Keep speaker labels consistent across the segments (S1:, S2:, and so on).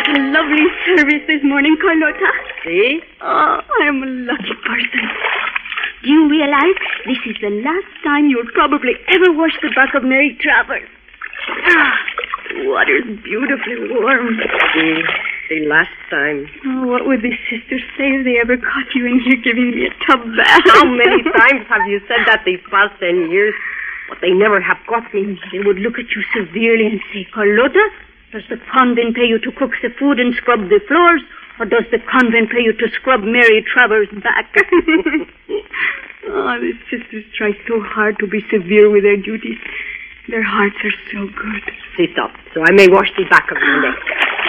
S1: What a lovely service this morning, Carlotta.
S2: See?
S1: Oh, I'm a lucky person. Do you realize this is the last time you'll probably ever wash the back of Mary Travers? The water's beautifully warm.
S2: The last time.
S1: Oh, what would the sisters say if they ever caught you in here giving me a tub bath?
S2: How many times have you said that these past 10 years? But they never have caught me.
S1: They would look at you severely and say, Carlotta, does the convent pay you to cook the food and scrub the floors? Or does the convent pay you to scrub Mary Travers' back? Oh, the sisters try so hard to be severe with their duties. Their hearts are so good.
S2: Sit up, so I may wash the back of your neck.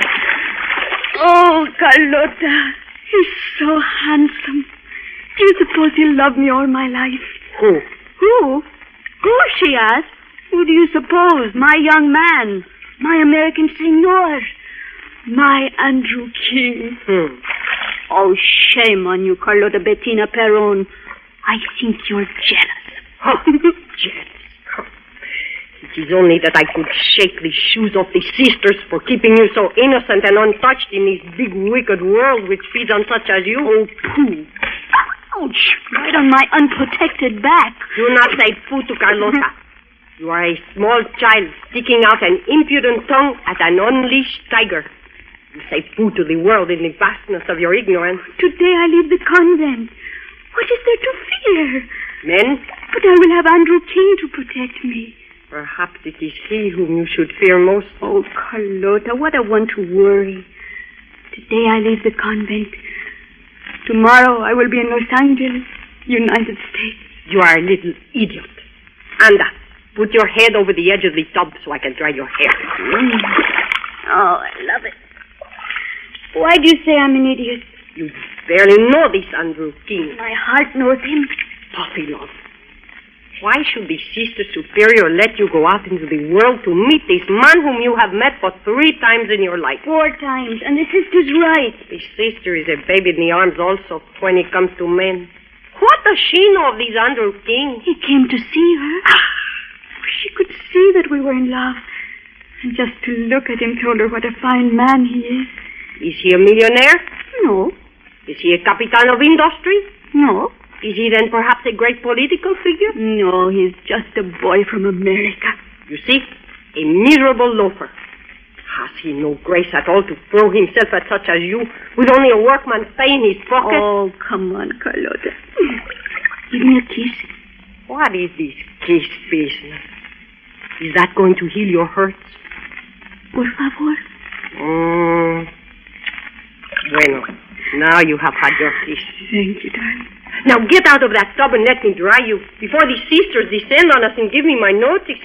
S1: Oh, Carlotta, you're so handsome. Do you suppose you'll love me all my life?
S2: Who?
S1: Who? Who, she asked. Who do you suppose? My young man. My American senor. My Andrew King. Oh, shame on you, Carlotta Bettina Perron. I think you're jealous.
S2: Jealous? It is only that I could shake the shoes off the sisters for keeping you so innocent and untouched in this big, wicked world which feeds on such as you.
S1: Oh, pooh. Ouch! Right on my unprotected back.
S2: Do not say pooh to Carlotta. You are a small child sticking out an impudent tongue at an unleashed tiger. You say pooh to the world in the vastness of your ignorance.
S1: Today I leave the convent. What is there to fear?
S2: Men?
S1: But I will have Andrew King to protect me.
S2: Perhaps it is he whom you should fear most.
S1: Oh, Carlotta, what a one to worry. Today I leave the convent. Tomorrow I will be in Los Angeles, United States.
S2: You are a little idiot. Anda, put your head over the edge of the tub so I can dry your hair.
S1: Oh, I love it. Why do you say I'm an idiot?
S2: You barely know this Andrew King.
S1: My heart knows him.
S2: Puppy love. Why should the Sister Superior let you go out into the world to meet this man whom you have met but 3 times in your life?
S1: 4 times, and the sister's right.
S2: The sister is a baby in the arms also when it comes to men. What does she know of this Andrew King?
S1: He came to see her. She could see that we were in love. And just to look at him told her what a fine man he is.
S2: Is he a millionaire?
S1: No.
S2: Is he a capitan of industry?
S1: No.
S2: Is he then perhaps a great political figure?
S1: No, he's just a boy from America.
S2: You see, a miserable loafer. Has he no grace at all to throw himself at such as you, with only a workman's pay in his pocket?
S1: Oh, come on, Carlotta. Give me a kiss.
S2: What is this kiss business? Is that going to heal your hurts?
S1: Por favor.
S2: Bueno, now you have had your kiss.
S1: Thank you, darling.
S2: Now get out of that tub and let me dry you before the sisters descend on us and give me my notice.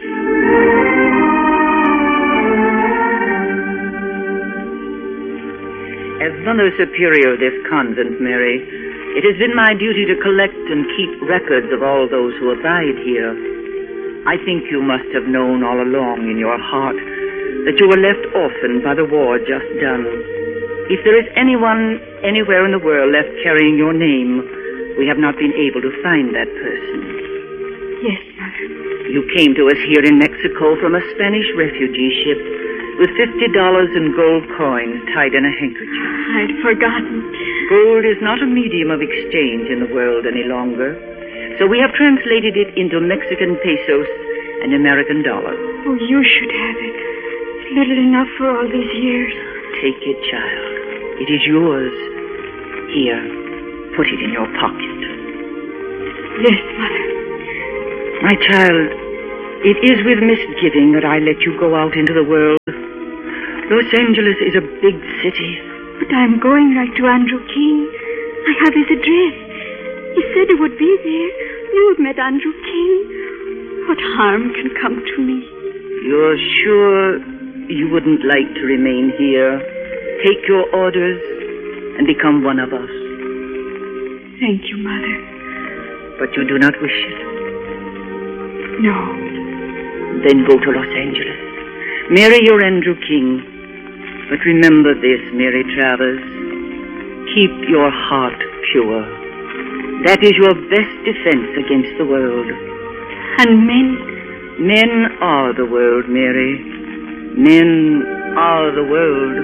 S3: As Mother Superior of this convent, Mary, it has been my duty to collect and keep records of all those who abide here. I think you must have known all along in your heart that you were left orphaned by the war just done. If there is anyone anywhere in the world left carrying your name, we have not been able to find that person.
S1: Yes, Mother.
S3: You came to us here in Mexico from a Spanish refugee ship with $50 in gold coins tied in a handkerchief.
S1: I'd forgotten.
S3: Gold is not a medium of exchange in the world any longer, so we have translated it into Mexican pesos and American dollars.
S1: Oh, you should have it. It's little enough for all these years.
S3: Take it, child. It is yours. Here, put it in your pocket.
S1: Yes, Mother.
S3: My child, it is with misgiving that I let you go out into the world. Los Angeles is a big city.
S1: But I'm going right to Andrew King. I have his address. He said he would be there. You have met Andrew King. What harm can come to me?
S3: You're sure you wouldn't like to remain here, take your orders, and become one of us?
S1: Thank you, Mother.
S3: But you do not wish it?
S1: No.
S3: Then go to Los Angeles. Marry your Andrew King. But remember this, Mary Travers. Keep your heart pure. That is your best defense against the world.
S1: And men?
S3: Men are the world, Mary. Men all the world.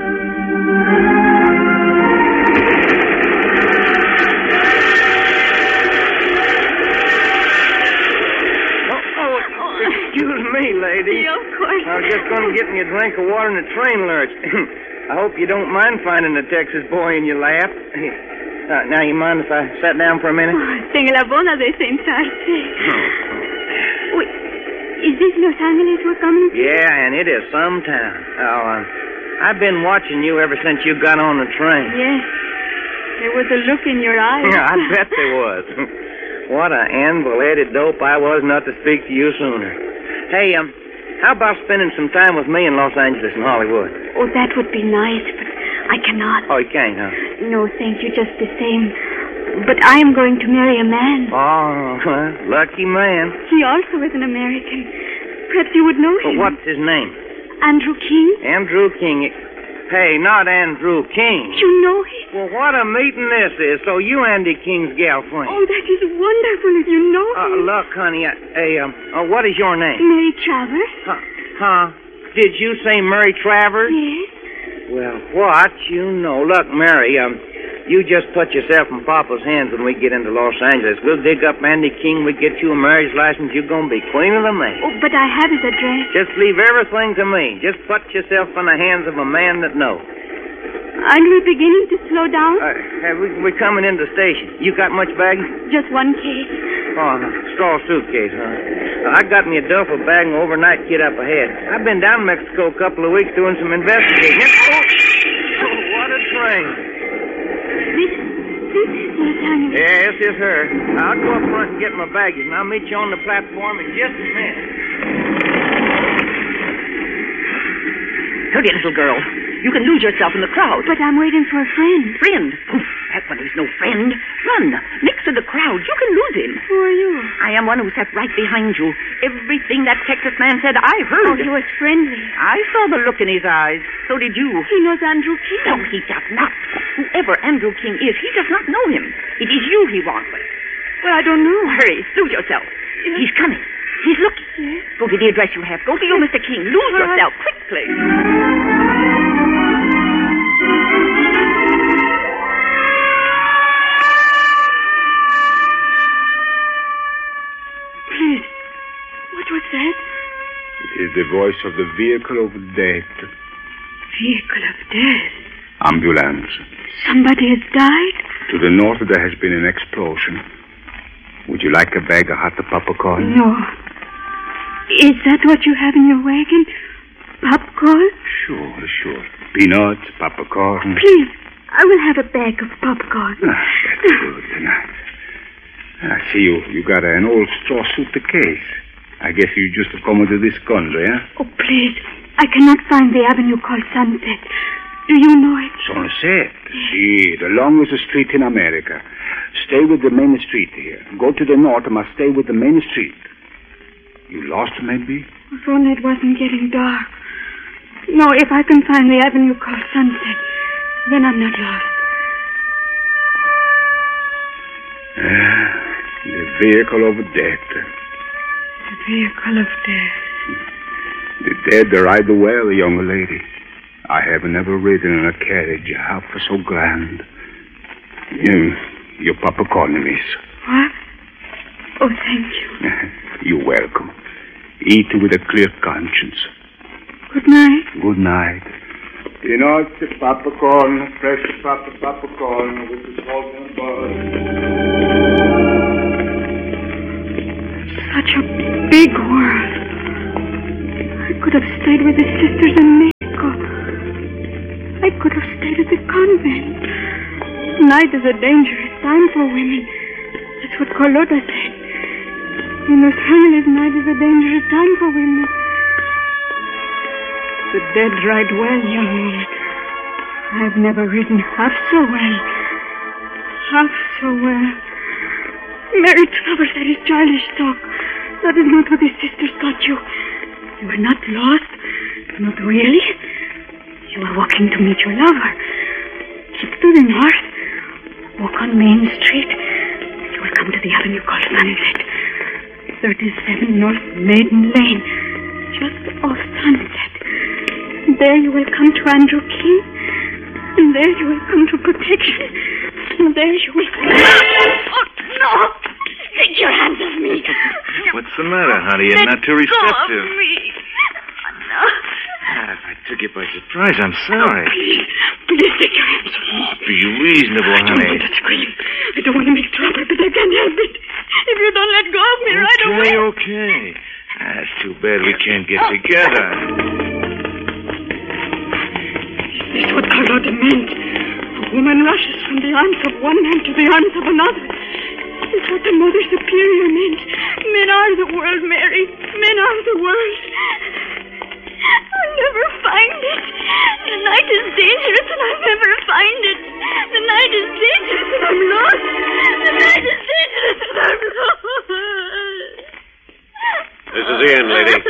S4: Excuse me, lady.
S1: Of course.
S4: I was just going to get me a drink of water and the train lurched. I hope you don't mind finding a Texas boy in your lap. Now, you mind if I sat down for a minute?
S1: Tenga la bona de sentarse. Wait, is this Los Angeles we're coming to?
S4: Yeah, and it is some town. Oh, I've been watching you ever since you got on the train.
S1: Yes. There was a look in your eyes.
S4: Yeah, I bet there was. What an anvil-headed dope I was not to speak to you sooner. Hey, how about spending some time with me in Los Angeles and Hollywood?
S1: Oh, that would be nice, but I cannot.
S4: Oh, you can't, huh?
S1: No, thank you, just the same. But I am going to marry a man.
S4: Oh, lucky man.
S1: He also is an American. Perhaps you would know him.
S4: Well, what's his name?
S1: Andrew King.
S4: Andrew King. Hey, not Andrew King.
S1: You know him?
S4: Well, what a meeting this is. So you Andy King's gal friend.
S1: Oh, that is wonderful if you know him.
S4: Look, honey, what is your name?
S1: Mary Travers.
S4: Huh? Did you say Mary Travers?
S1: Yes.
S4: Well, what you know. Look, Mary, you just put yourself in Papa's hands when we get into Los Angeles. We'll dig up Andy King. We get you a marriage license. You're going to be queen of the May.
S1: Oh, but I have his address.
S4: Just leave everything to me. Just put yourself in the hands of a man that knows.
S1: Aren't we beginning to slow down?
S4: We're coming into the station. You got much baggage?
S1: Just one case.
S4: Oh, straw suitcase, huh? I got me a duffel bag and overnight kit up ahead. I've been down Mexico a couple of weeks doing some investigating. Oh, what a train.
S1: This is Los Angeles.
S4: Yes, it's her. I'll go up front and get my baggage, and I'll meet you on the platform in just a minute.
S3: Hurry, little girl. You can lose yourself in the crowd.
S1: But I'm waiting for a friend.
S3: Friend? Poof, that one is no friend. Run. Mix with the crowd. You can lose him.
S1: Who are you?
S3: I am one who sat right behind you. Everything that Texas man said, I
S1: Oh,
S3: heard.
S1: he was friendly.
S3: I saw the look in his eyes. So did you.
S1: He knows Andrew King.
S3: No, he does not. Whoever Andrew King is, he does not know him. It is you he wants with.
S1: Well, I don't know.
S3: Hurry, lose yourself.
S1: Yes.
S3: He's coming. He's looking.
S1: Yes.
S3: Go to the address you have. Go to you, Mr. King. Lose yourself quickly.
S1: Please, what was that?
S5: It is the voice of the vehicle of death.
S1: Vehicle of death.
S5: Ambulance.
S1: Somebody has died?
S5: To the north there has been an explosion. Would you like a bag of hot popcorn?
S1: No. Is that what you have in your wagon? Popcorn?
S5: Sure. Peanuts, popcorn.
S1: Please, I will have a bag of popcorn.
S5: That's good. I see you got an old straw suitcase. I guess you just come to this country, huh?
S1: Oh, please. I cannot find the avenue called Sunset. Do you know it?
S5: Sunset. See, the longest street in America. Stay with the main street here. Go to the north and must stay with the main street. You lost, maybe?
S1: If only it wasn't getting dark. No, if I can find the avenue called Sunset, then I'm not lost.
S5: The vehicle of death.
S1: The vehicle of death.
S5: The dead ride well, young lady. I have never ridden in a carriage half so grand. Your popcorn, miss.
S1: What? Oh, thank you.
S5: You're welcome. Eat with a clear conscience.
S1: Good night.
S5: Good night. Peanuts, popcorn, fresh popcorn with the salt and butter.
S1: Such a big world. I could have stayed with the sisters in Mexico. I could have stayed at the convent. Night is a dangerous time for women. That's what Carlota said. In Los Angeles, night is a dangerous time for women. The dead ride well, young woman. I've never ridden half so well. Half so well. Mary Travers, that is childish talk. That is not what the sisters taught you. You are not lost. Not really. You are walking to meet your lover. Keep to the north. Walk on Main Street. You will come to the avenue called Sunset. 37 North Maiden Lane. Just off Sunset. there you will come to Andrew King. And there you will come to protection. And there you will... Oh, no! Take your hands off me.
S6: What's the matter, honey? You're not too receptive.
S1: Go of me. No.
S6: If I took you by surprise, I'm sorry.
S1: Please take your hands off me.
S6: Be reasonable,
S1: I don't
S6: honey.
S1: want to scream. I don't want to make trouble, but I can't help it. If you don't let go of me right away...
S6: Okay. That's too bad we can't get together.
S1: Is this what Carlotta meant? A woman rushes from the arms of one man to the arms of another. Is what the Mother Superior meant. Men are the world, Mary. Men are the world. I'll never find it. The night is dangerous and I'll never find it. The night is dangerous and I'm lost. The night is dangerous and I'm lost.
S7: This is the end, lady.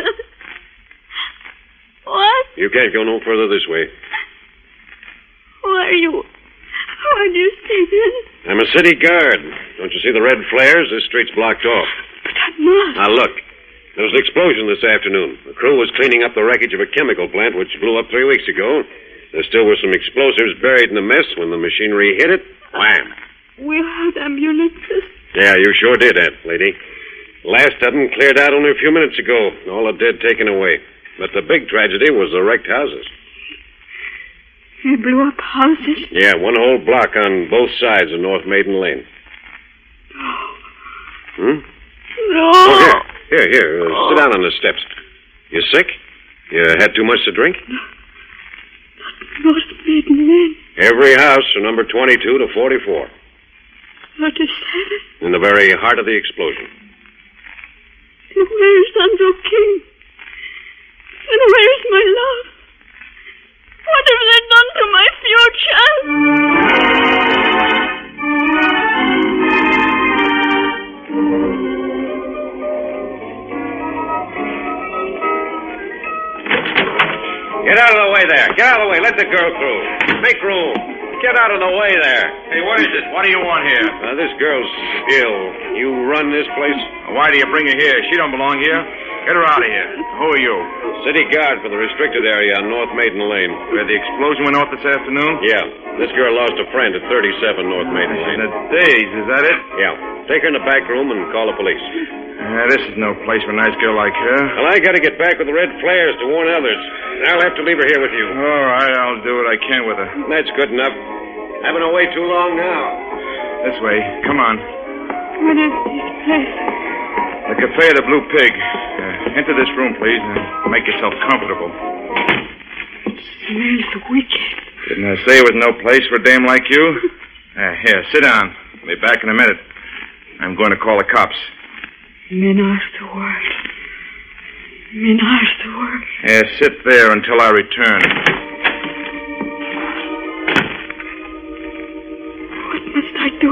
S1: What?
S7: You can't go no further this way.
S1: Who are you? Why do you stay then?
S7: I'm a city guard. Don't you see the red flares? This street's blocked off.
S1: But I must.
S7: Now, look. There was an explosion this afternoon. The crew was cleaning up the wreckage of a chemical plant which blew up 3 weeks ago. There still were some explosives buried in the mess. When the machinery hit it, wham.
S1: We had ambulances.
S7: Yeah, you sure did, Aunt Lady. The last of them cleared out only a few minutes ago. All the dead taken away. But the big tragedy was the wrecked houses.
S1: They blew up houses?
S7: Yeah, one whole block on both sides of North Maiden Lane. Hmm?
S1: No.
S7: Oh, here. Sit down on the steps. You sick? You had too much to drink?
S1: North Maiden Lane.
S7: Every house from number 22 to 44.
S1: 37?
S7: In the very heart of the explosion.
S1: And where's Andrew King? And where's my love? What have they done to my future?
S7: Get out of the way there. Get out of the way. Let the girl through. Make room. Get out of the way there.
S6: Hey, what is it? What do you want here?
S7: This girl's ill. You run this place?
S6: Why do you bring her here? She don't belong here. Get her out of here. Who are you?
S7: City guard for the restricted area on North Maiden Lane.
S6: Where the explosion went off this afternoon?
S7: Yeah. This girl lost a friend at 37 North Maiden Lane.
S6: In a daze, is that it?
S7: Yeah. Take her in the back room and call the police.
S6: This is no place for a nice girl like her.
S7: Well, I got to get back with the red flares to warn others. I'll have to leave her here with you.
S6: All right, I'll do what I can with her.
S7: That's good enough. I've been away too long now.
S6: This way. Come on.
S1: What is this place?
S6: The Cafe of the Blue Pig. Enter this room, please, and make yourself comfortable.
S1: It smells wicked.
S6: Didn't I say it was no place for a dame like you? Here, sit down. I'll be back in a minute. I'm going to call the cops.
S1: Men are the world. Men are the world.
S6: Sit there until I return.
S1: What must I do?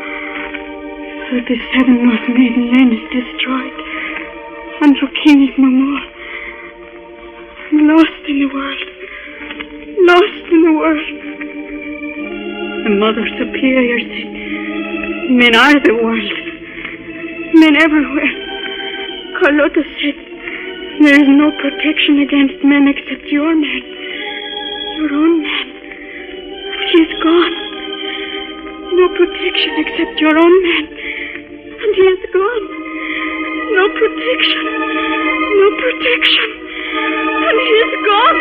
S1: 37 North Maiden Lane is destroyed. Andrew King is no more. I'm lost in the world. Lost in the world. The Mother Superior said, men are the world. Men everywhere. Carlotta said, there is no protection against men except your man. Your own man. But he is gone. No protection except your own man. And he is gone. No protection. No protection. And he is gone.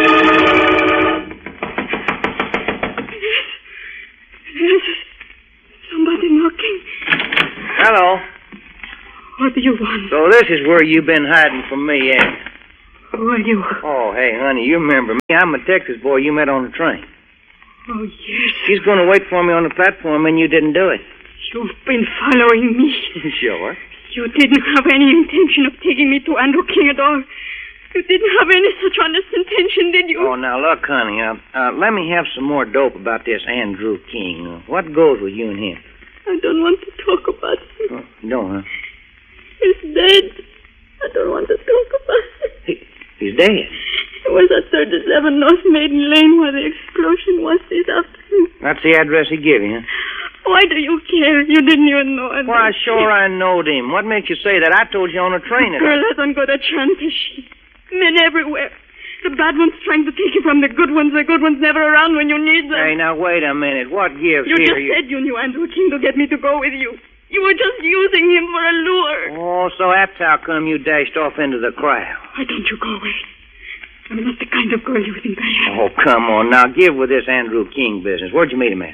S1: Yes. Somebody knocking.
S4: Hello.
S1: What do you want?
S4: So this is where you've been hiding from me, ain't you?
S1: Who are you?
S4: Oh, hey, honey, you remember me. I'm a Texas boy you met on the train.
S1: Oh, yes.
S4: She's going to wait for me on the platform, and you didn't do it.
S1: You've been following me.
S4: Sure.
S1: You didn't have any intention of taking me to Andrew King at all. You didn't have any such honest intention, did you?
S4: Oh, now, look, honey, let me have some more dope about this Andrew King. What goes with you and him?
S1: I don't want to talk about him.
S4: Oh, you don't, huh?
S1: He's dead. I don't want to talk about him.
S4: He's dead?
S1: It was at 37 North Maiden Lane where the explosion was this afternoon.
S4: That's the address he gave you, huh?
S1: Why do you care? You didn't even know it.
S4: Why, sure I knowed him. What makes you say that? I told you on the train.
S1: Girl hasn't got a chance, has she? Men everywhere. The bad ones trying to take you from the good ones never around when you need them.
S4: Hey, now, wait a minute. What gives
S1: You
S4: here?
S1: just said you knew Andrew King to get me to go with you. You were just using him for a lure.
S4: Oh, so that's how come you dashed off into the crowd.
S1: Why don't you go away? I'm not the kind of girl you think I am.
S4: Oh, come on. Now, give with this Andrew King business. Where'd you meet him at?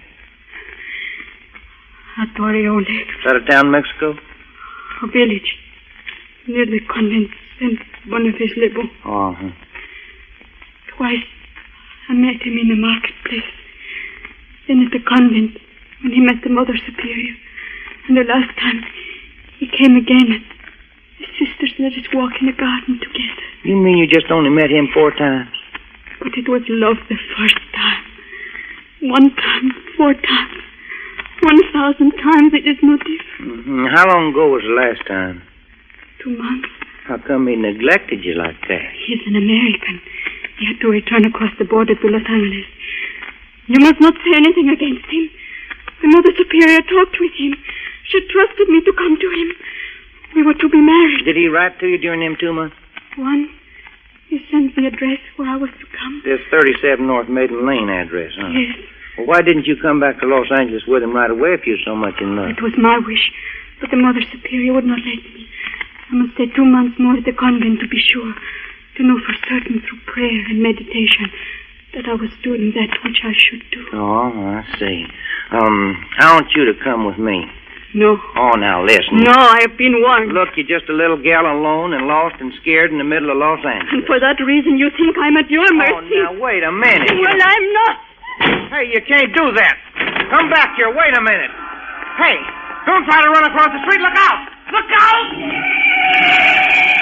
S1: At Oriole.
S4: Is that a town in Mexico?
S1: A village. Near the convent and one of his labor.
S4: Uh-huh.
S1: Twice I met him in the marketplace. Then at the convent when he met the Mother Superior. And the last time he came again and his sisters let us walk in the garden together.
S4: You mean you just only met him 4 times?
S1: But it was love the first time. 1 time, 4 times. 1,000 times it is no different.
S4: Mm-hmm. How long ago was the last time?
S1: 2 months.
S4: How come he neglected you like that?
S1: He's an American. He had to return across the border to Los Angeles. You must not say anything against him. The Mother Superior talked with him. She trusted me to come to him. We were to be married.
S4: Did he write to you during them 2 months?
S1: One, he sent the address where I was to come.
S4: This 37 North Maiden Lane address, huh?
S1: Yes.
S4: Well, why didn't you come back to Los Angeles with him right away if you're so much in love?
S1: It was my wish, but the Mother Superior would not let me. I must stay 2 months more at the convent to be sure, to know for certain through prayer and meditation that I was doing that which I should do.
S4: Oh, I see. I want you to come with me.
S1: No.
S4: Oh, now listen.
S1: No, I have been warned.
S4: Look, you're just a little gal alone and lost and scared in the middle of Los Angeles.
S1: And for that reason you think I'm at your mercy.
S4: Oh, now wait a minute.
S1: Well, I'm not.
S4: Hey, you can't do that. Come back here. Wait a minute. Hey, don't try to run across the street. Look out! Look out!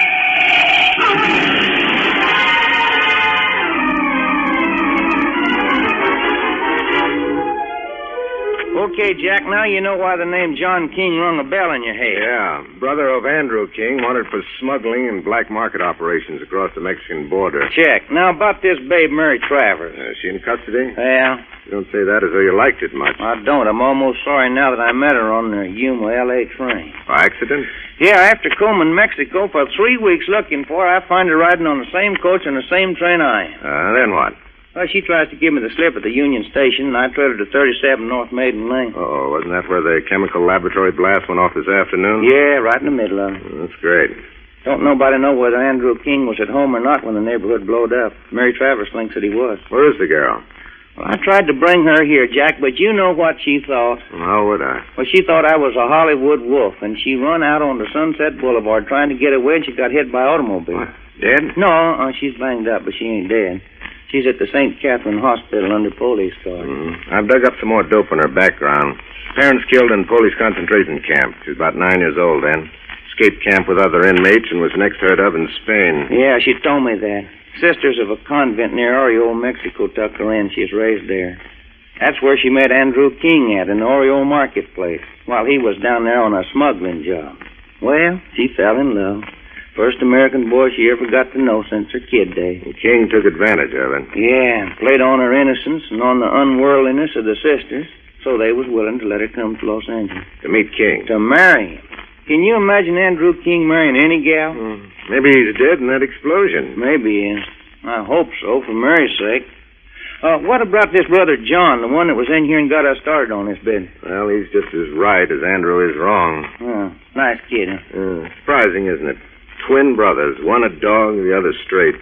S4: Okay, Jack, now you know why the name John King rung a bell in your head.
S7: Yeah, brother of Andrew King, wanted for smuggling and black market operations across the Mexican border.
S4: Check. Now, about this babe, Mary Travers.
S7: Is she in custody?
S4: Yeah.
S7: You don't say that as though you liked it much.
S4: I don't. I'm almost sorry now that I met her on the Yuma L.A. train.
S7: By accident?
S4: Yeah, after combing Mexico for 3 weeks looking for her, I find her riding on the same coach on the same train I am.
S7: Then what?
S4: Well, she tries to give me the slip at the Union Station, and I trailed her to 37 North Maiden Lane.
S7: Oh, wasn't that where the chemical laboratory blast went off this afternoon?
S4: Yeah, right in the middle of it.
S7: That's great.
S4: Don't nobody know whether Andrew King was at home or not when the neighborhood blowed up. Mary Travers thinks that he was.
S7: Where is the girl?
S4: Well, I tried to bring her here, Jack, but you know what she thought.
S7: How would I?
S4: Well, she thought I was a Hollywood wolf, and she run out onto Sunset Boulevard trying to get away, and she got hit by an automobile.
S7: What? Dead?
S4: No, she's banged up, but she ain't dead. She's at the St. Catherine Hospital under police guard.
S7: I've dug up some more dope in her background. Parents killed in police concentration camp. She was about 9 years old then. Escaped camp with other inmates and was next heard of in Spain.
S4: Yeah, she told me that. Sisters of a convent near Oriole, Mexico, took her in. She's raised there. That's where she met Andrew King at, in the Oriole marketplace, while he was down there on a smuggling job. Well, she fell in love. First American boy she ever got to know since her kid days.
S7: King took advantage of it.
S4: Yeah, played on her innocence and on the unworldliness of the sisters, so they was willing to let her come to Los Angeles.
S7: To meet King.
S4: To marry him. Can you imagine Andrew King marrying any gal?
S7: Maybe he's dead in that explosion.
S4: Maybe he is. I hope so, for Mary's sake. What about this brother John, the one that was in here and got us started on this business?
S7: Well, he's just as right as Andrew is wrong.
S4: Oh, nice kid, huh?
S7: Surprising, isn't it? Twin brothers, one a dog, the other straight.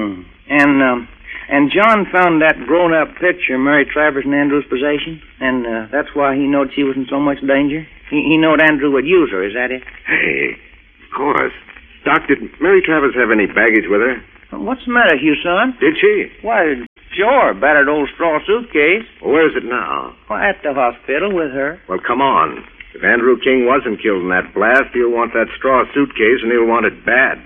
S4: And John found that grown-up picture of Mary Travers in Andrew's possession, and that's why he knowed she was in so much danger? He knowed Andrew would use her, is that it?
S7: Hey, of course. Doc, did Mary Travers have any baggage with her?
S4: What's the matter, Hugh, son?
S7: Did she?
S4: Why, sure, battered old straw suitcase.
S7: Well, where is it now?
S4: Well, at the hospital with her.
S7: Well, come on. If Andrew King wasn't killed in that blast, he'll want that straw suitcase, and he'll want it bad.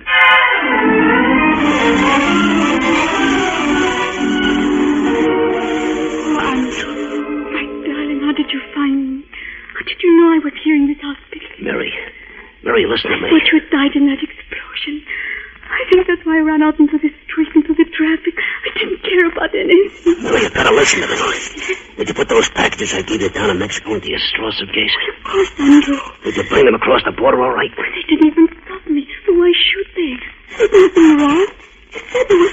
S1: Oh, Andrew, my darling, how did you find me? How did you know I was here in this hospital?
S8: Mary, listen to me.
S1: But you had died in that explosion. I think that's why I ran out into the street, into the traffic. I didn't care about anything.
S8: Mary, you gotta listen to me. Did you put those packages I gave you down in Mexico into your straw suitcase?
S1: Of course, Andrew.
S8: Did you bring them across the border all right?
S1: They didn't even stop me. So why should they? There's nothing wrong. They said there was